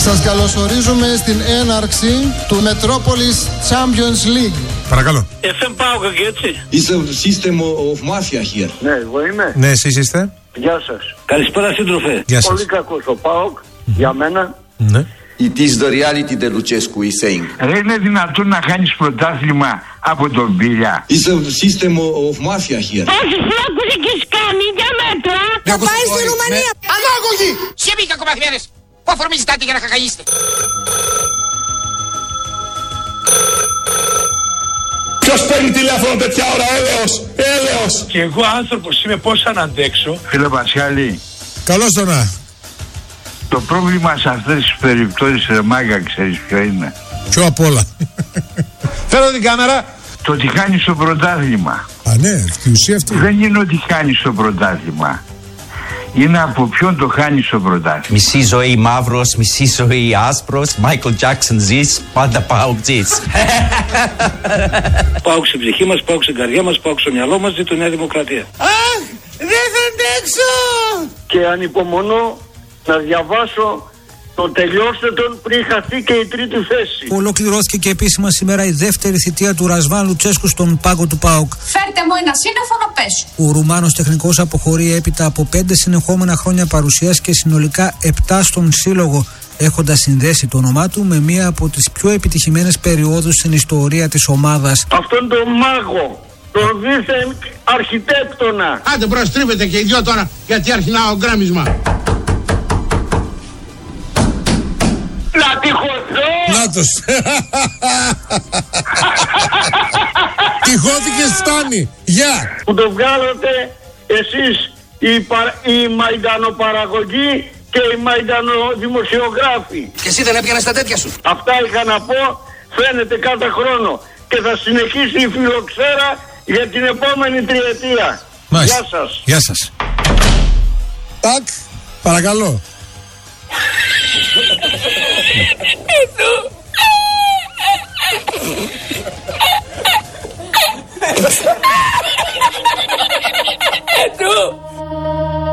Σας καλωσορίζουμε στην έναρξη του Metropolis Champions League. Παρακαλώ. FM ΠΑΟΚ και έτσι. It's a system of mafia here. Ναι, εγώ είμαι. Ναι, εσείς είστε. Γεια σας. Καλησπέρα σύντροφε. Γεια σας. Πολύ κακός ο ΠΑΟΚ για μένα. Ναι. It is the reality that Lucescu is saying. Δεν είναι δυνατόν να χάνεις πρωτάθλημα από τον Μπίλια. It's a system of mafia here. Πόσους φλόκους έχεις κάνει για μέτρα. Θα πάει στη Ρουμανία. Ανάγωγοι! Σιωπή κακομαθημένες! Πού αφορμίζεις κάτι για να χαχαγείστε? Ποιος παίρνει τηλέφωνο τέτοια ώρα, έλεος! Και εγώ άνθρωπος είμαι, πώς θα αντέξω. Φίλε Πασχάλη, Καλώς το να. το πρόβλημα σε αυτές τις περιπτώσεις, ρε μάγκα, ξέρεις ποιο είναι? Πιο απ' όλα. Φέρω την κάμερα. Το ότι χάνεις το πρωτάθλημα. Α, ναι, η ουσία αυτή. Δεν είναι ότι χάνεις το πρωτάθλημα. Είναι από ποιον το χάνεις το πρωτάθλημα. Μισή ζωή μαύρος, μισή ζωή άσπρος. Μάικλ Τζάκσον ζεις, πάντα ΠΑΟΚ ζεις. ΠΑΟΚ στην ψυχή μας, ΠΑΟΚ στην καρδιά μας, ΠΑΟΚ στο μυαλό μας, ζήτω Νέα Δημοκρατία. Αχ! Δεν θα αντέξω! Και ανυπομονώ να διαβάσω το τελειώστε τον πριν χαθεί και η τρίτη θέση. Ολοκληρώθηκε και επίσημα σήμερα η δεύτερη θητεία του Ρασβάν Λουτσέσκου στον πάγκο του ΠΑΟΚ. Φέρτε μου ένα σύννεφο να πέσω. Ο Ρουμάνος τεχνικός αποχωρεί έπειτα από 5 συνεχόμενα χρόνια παρουσίας και συνολικά 7 στον σύλλογο, έχοντας συνδέσει το όνομά του με μία από τις πιο επιτυχημένες περιόδους στην ιστορία της ομάδας. Αυτόν τον μάγο, τον δίθεν αρχιτέκτονα. Άντε προστρίβετε και οι δυο τώρα, γιατί αρχινάω γκράμισμα. Να τυχωθώ! Νάτος. Τυχώθηκες, φτάνει. Γεια. Που το βγάλατε εσείς οι μαϊντανοπαραγωγοί και οι μαϊντανοδημοσιογράφοι. Και εσύ δεν έπιανες τα τέτοια σου. Αυτά είχα να πω, φαίνεται κάθε χρόνο. Και θα συνεχίσει η φιλοξέρα για την επόμενη τριετία. Μάλιστα. Γεια σας. Γεια σας. Τάκ, παρακαλώ. Εδώ.